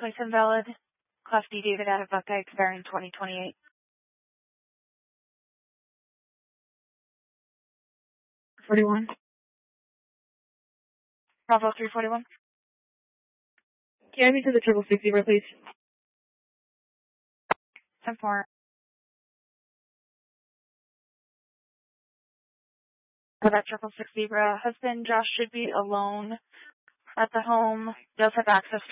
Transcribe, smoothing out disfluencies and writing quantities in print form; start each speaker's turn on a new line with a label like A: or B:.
A: twice invalid. Class D David out of Buckeye expiring 2028.
B: 41.
A: Bravo 341.
B: Carry me to the 666 Zebra, please.
A: 10-4. For that 666 Zebra, husband Josh should be alone at the home. Does have access